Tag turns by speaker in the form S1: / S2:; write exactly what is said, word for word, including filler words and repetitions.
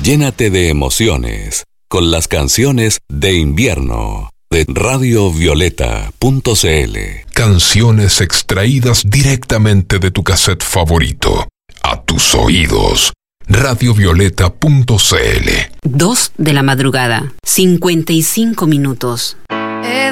S1: Llénate de emociones con las canciones de invierno de radio violeta punto c l.
S2: Canciones extraídas directamente de tu cassette favorito, a tus oídos. radio violeta punto c l.
S3: Dos de la madrugada, cincuenta y cinco minutos.